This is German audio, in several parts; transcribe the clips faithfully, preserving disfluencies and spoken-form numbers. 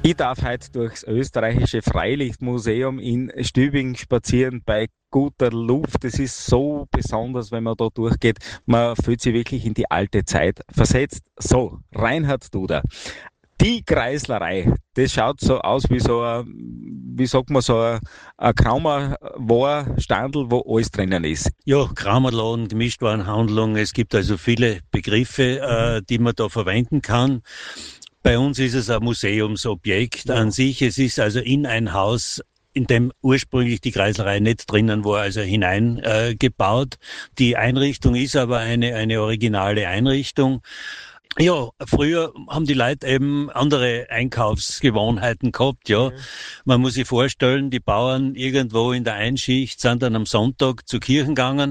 Ich darf heute durchs österreichische Freilichtmuseum in Stübing spazieren bei guter Luft. Es ist so besonders, wenn man da durchgeht. Man fühlt sich wirklich in die alte Zeit versetzt. So, Reinhard Duder. Die Kreislerei, das schaut so aus wie so ein, wie sagt man, so ein, ein Kraumer-War-Standel, wo alles drinnen ist. Ja, Kramerladen, Gemischtwarenhandlung, es gibt also viele Begriffe, äh, die man da verwenden kann. Bei uns ist es ein Museumsobjekt ja. an sich. Es ist also in ein Haus, in dem ursprünglich die Kreislerei nicht drinnen war, also hineingebaut. Äh, die Einrichtung ist aber eine, eine originale Einrichtung. Ja, früher haben die Leute eben andere Einkaufsgewohnheiten gehabt, ja. Mhm. Man muss sich vorstellen, die Bauern irgendwo in der Einschicht sind dann am Sonntag zur Kirche gegangen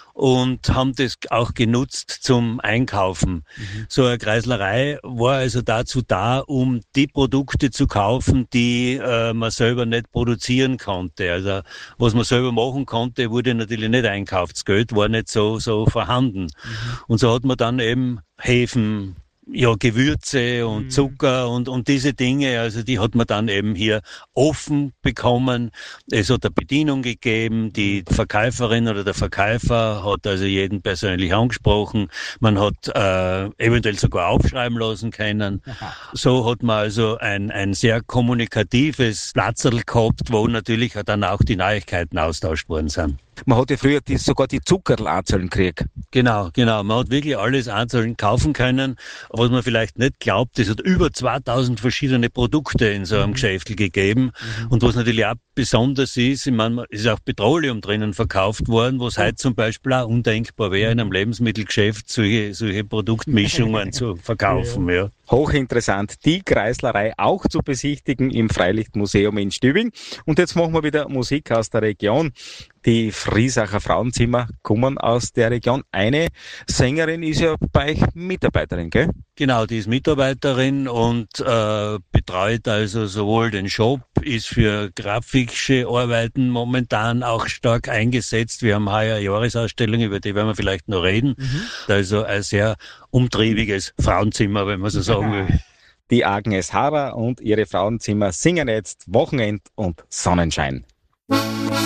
und haben das auch genutzt zum Einkaufen. Mhm. So eine Kreislerei war also dazu da, um die Produkte zu kaufen, die äh, man selber nicht produzieren konnte. Also was man selber machen konnte, wurde natürlich nicht einkauft. Das Geld war nicht so so vorhanden. Mhm. Und so hat man dann eben Hefen, ja, Gewürze und mhm. Zucker und, und diese Dinge, also die hat man dann eben hier offen bekommen. Es hat eine Bedienung gegeben, die Verkäuferin oder der Verkäufer hat also jeden persönlich angesprochen. Man hat äh, eventuell sogar aufschreiben lassen können. Aha. So hat man also ein, ein sehr kommunikatives Platzerl gehabt, wo natürlich dann auch die Neuigkeiten austauscht worden sind. Man hat ja früher die, sogar die Zuckerl einzeln gekriegt. Genau, genau. Man hat wirklich alles einzeln kaufen können. Was man vielleicht nicht glaubt, es hat über zweitausend verschiedene Produkte in so einem mhm. Geschäft gegeben. Mhm. Und was natürlich auch besonders ist, ich meine, es ist auch Petroleum drinnen verkauft worden, was mhm. heute zum Beispiel auch undenkbar wäre, in einem Lebensmittelgeschäft solche, solche Produktmischungen zu verkaufen. Ja. Ja. Hochinteressant. Die Kreislerei auch zu besichtigen im Freilichtmuseum in Stübing. Und jetzt machen wir wieder Musik aus der Region. Die Friesacher Frauenzimmer kommen aus der Region. Eine Sängerin ist ja bei euch Mitarbeiterin, gell? Genau, die ist Mitarbeiterin und äh, betreut also sowohl den Shop, ist für grafische Arbeiten momentan auch stark eingesetzt. Wir haben heuer eine Jahresausstellung, über die werden wir vielleicht noch reden. Mhm. Also ein sehr umtriebiges Frauenzimmer, wenn man so sagen will. Die Agnes Harrer und ihre Frauenzimmer singen jetzt Wochenend und Sonnenschein.